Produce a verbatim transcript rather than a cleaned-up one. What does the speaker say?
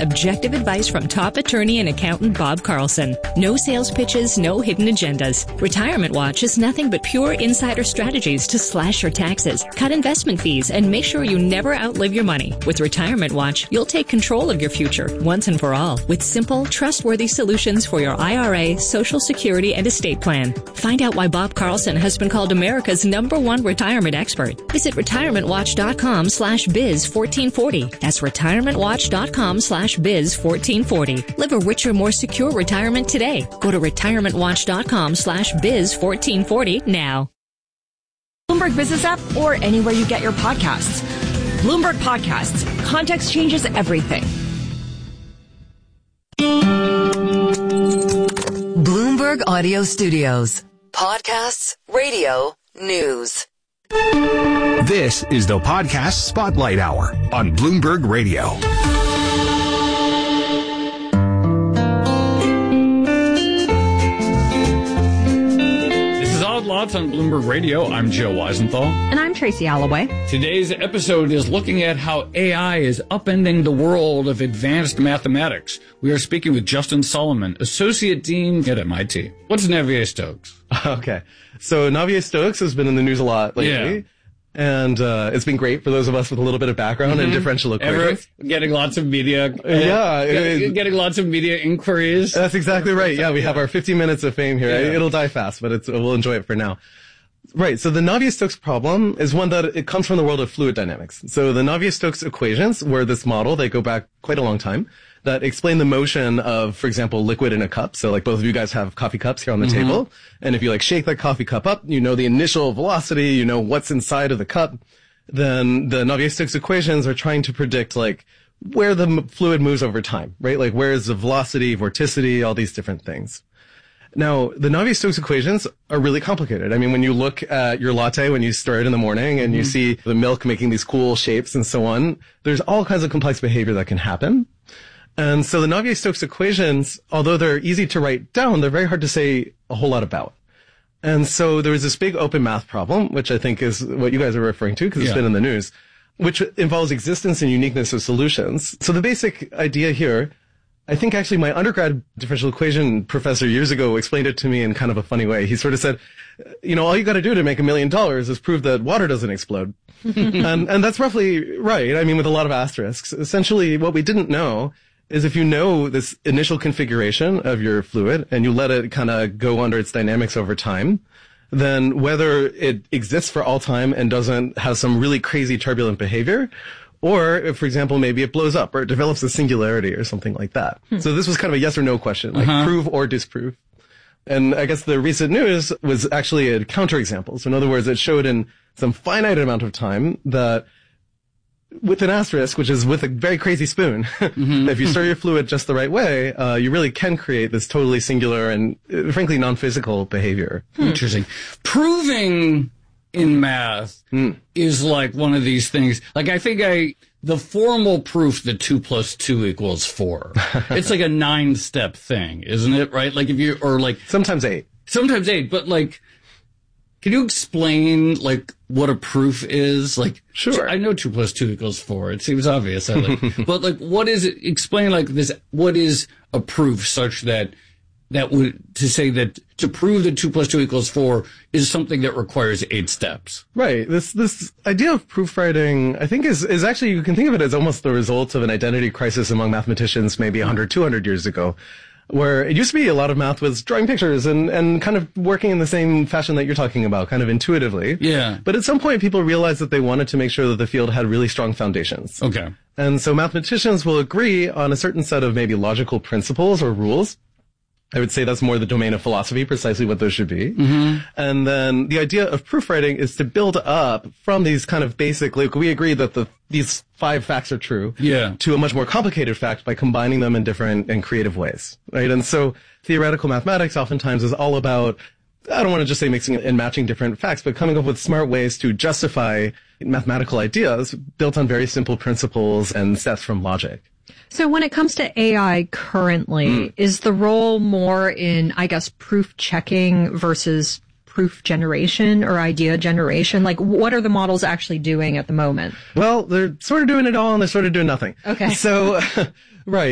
objective advice from top attorney and accountant Bob Carlson. No sales pitches, no hidden agendas. Retirement Watch is nothing but pure insider strategies to slash your taxes, cut investment fees, and make sure you never outlive your money. With Retirement Watch, you'll take control of your future once and for all with simple, trustworthy solutions for your I R A, Social Security, and estate plan. Find out why Bob Carlson has been called America's number one retirement expert. Visit retirementwatch.com slash biz 1440. That's retirementwatch.com slash biz 1440. Live a richer, more secure retirement today. Go to retirementwatch.com slash biz 1440 now. Bloomberg Business App or anywhere you get your podcasts. Bloomberg Podcasts. Context changes everything. Bloomberg Audio Studios. Podcasts, radio, news. This is the Podcast Spotlight Hour on Bloomberg Radio. This is Odd Lots on Bloomberg Radio. I'm Joe Weisenthal. And I'm Tracy Alloway. Today's episode is looking at how A I is upending the world of advanced mathematics. We are speaking with Justin Solomon, Associate Dean at M I T. What's Navier-Stokes? Okay. So Navier-Stokes has been in the news a lot lately. Yeah. And uh, it's been great for those of us with a little bit of background mm-hmm. in differential equations. Ever getting lots of media. Uh, yeah. Getting, getting lots of media inquiries. That's exactly right. Yeah, we have our fifty minutes of fame here. Yeah. It'll die fast, but it's, we'll enjoy it for now. Right. So the Navier-Stokes problem is one that it comes from the world of fluid dynamics. So the Navier-Stokes equations were this model. They go back quite a long time that explain the motion of, for example, liquid in a cup. So like both of you guys have coffee cups here on the mm-hmm. table. And if you like shake that coffee cup up, you know the initial velocity, you know what's inside of the cup. Then the Navier-Stokes equations are trying to predict like where the m- fluid moves over time, right? Like where is the velocity, vorticity, all these different things. Now, the Navier-Stokes equations are really complicated. I mean, when you look at your latte when you stir it in the morning and mm-hmm. you see the milk making these cool shapes and so on, there's all kinds of complex behavior that can happen. And so the Navier-Stokes equations, although they're easy to write down, they're very hard to say a whole lot about. And so there was this big open math problem, which I think is what you guys are referring to because it's yeah. been in the news, which involves existence and uniqueness of solutions. So the basic idea here, I think actually my undergrad differential equation professor years ago explained it to me in kind of a funny way. He sort of said, you know, all you got to do to make a million dollars is prove that water doesn't explode. and, and that's roughly right. I mean, with a lot of asterisks. Essentially, what we didn't know is if you know this initial configuration of your fluid and you let it kind of go under its dynamics over time, then whether it exists for all time and doesn't have some really crazy turbulent behavior, or if, for example, maybe it blows up or it develops a singularity or something like that. Hmm. So this was kind of a yes or no question, like uh-huh. prove or disprove. And I guess the recent news was actually a counterexample. So in other words, it showed in some finite amount of time that with an asterisk, which is with a very crazy spoon, mm-hmm. if you stir your fluid just the right way, uh, you really can create this totally singular and, uh, frankly, non-physical behavior. Hmm. Interesting. Proving in math mm. is like one of these things. Like, I think I, the formal proof that two plus two equals four, it's like a nine-step thing, isn't it? Right? Like, if you, or like. Sometimes eight. Sometimes eight, but like, can you explain, like, what a proof is? Like, sure. I know two plus two equals four. It seems obvious. I like, but like, what is it? Explain like this. What is a proof such that that would to say that to prove that two plus two equals four is something that requires eight steps? Right. This this idea of proof writing, I think, is is actually you can think of it as almost the result of an identity crisis among mathematicians maybe one hundred, two hundred years ago. Where it used to be a lot of math was drawing pictures and, and kind of working in the same fashion that you're talking about, kind of intuitively. Yeah. But at some point, people realized that they wanted to make sure that the field had really strong foundations. Okay. And so mathematicians will agree on a certain set of maybe logical principles or rules. I would say that's more the domain of philosophy, precisely what those should be. Mm-hmm. And then the idea of proof writing is to build up from these kind of basic, like we agree that the these five facts are true, yeah, to a much more complicated fact by combining them in different and creative ways, right? And so theoretical mathematics oftentimes is all about, I don't want to just say mixing and matching different facts, but coming up with smart ways to justify mathematical ideas built on very simple principles and steps from logic. So when it comes to A I currently, mm. is the role more in, I guess, proof checking versus proof generation or idea generation? Like, what are the models actually doing at the moment? Well, they're sort of doing it all and they're sort of doing nothing. Okay. So, right.